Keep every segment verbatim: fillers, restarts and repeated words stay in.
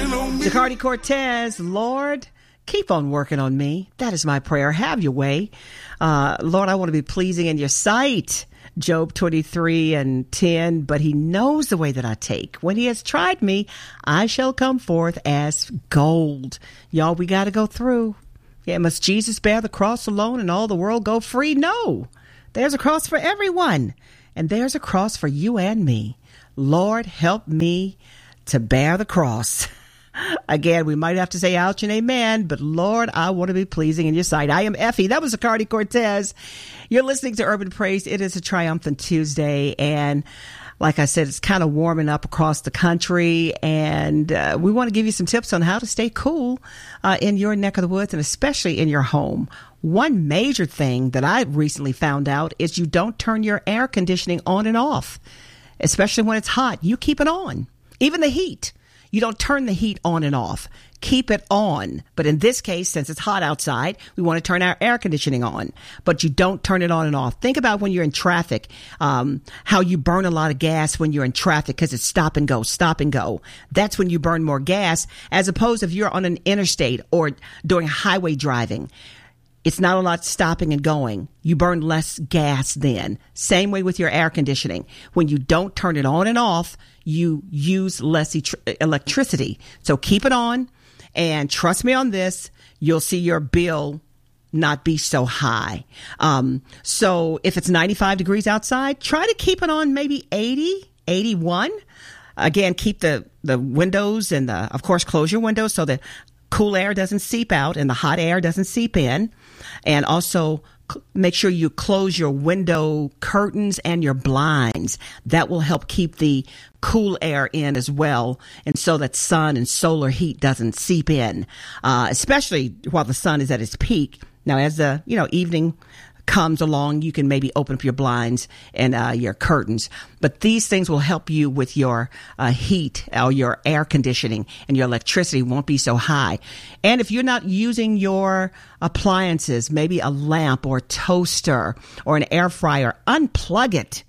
Zacardi Cortez, Lord, keep on working on me. That is my prayer. Have your way. Uh, Lord, I want to be pleasing in your sight. Job twenty-three and ten, but he knows the way that I take. When he has tried me, I shall come forth as gold. Y'all, we got to go through. Yeah, must Jesus bear the cross alone and all the world go free? No, there's a cross for everyone, and there's a cross for you and me. Lord, help me to bear the cross. Again, we might have to say ouch and amen, but Lord, I want to be pleasing in your sight. I am Effie. That was Zacardi Cortez. You're listening to Urban Praise. It is a triumphant Tuesday, and like I said, it's kind of warming up across the country, and uh, we want to give you some tips on how to stay cool uh, in your neck of the woods, and especially in your home. One major thing that I recently found out is you don't turn your air conditioning on and off, especially when it's hot. You keep it on, even the heat. You don't turn the heat on and off. Keep it on. But in this case, since it's hot outside, we want to turn our air conditioning on. But you don't turn it on and off. Think about when you're in traffic, um, how you burn a lot of gas when you're in traffic because it's stop and go, stop and go. That's when you burn more gas, as opposed if you're on an interstate or doing highway driving. It's not a lot stopping and going. You burn less gas then. Same way with your air conditioning. When you don't turn it on and off, you use less e- electricity. So keep it on, and trust me on this, you'll see your bill not be so high. Um, so if it's ninety-five degrees outside, try to keep it on maybe eighty, eighty-one. Again, keep the, the windows and the, of course, close your windows so that cool air doesn't seep out and the hot air doesn't seep in. And also c- make sure you close your window curtains and your blinds. That will help keep the cool air in as well, and so that sun and solar heat doesn't seep in, uh, especially while the sun is at its peak. Now, as the you know evening comes along, you can maybe open up your blinds and uh, your curtains. But these things will help you with your uh, heat or your air conditioning, and your electricity won't be so high. And if you're not using your appliances, maybe a lamp or toaster or an air fryer, unplug it.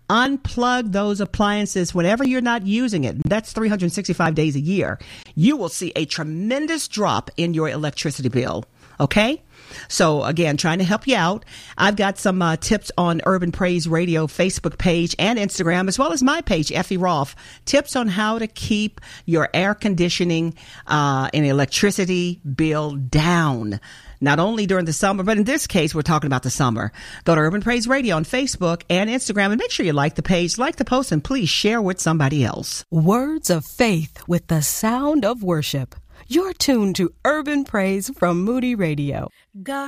Unplug those appliances whenever you're not using it. That's three hundred sixty-five days a year. You will see a tremendous drop in your electricity bill. Okay? So again, trying to help you out. I've got some uh, tips on Urban Praise Radio Facebook page and Instagram, as well as my page, Effie Rolfe. Tips on how to keep your air conditioning uh, and electricity bill down. Not only during the summer, but in this case, we're talking about the summer. Go to Urban Praise Radio on Facebook and Instagram, and make sure you like the page, like the post, and please share with somebody else. Words of faith with the sound of worship. You're tuned to Urban Praise from Moody Radio. God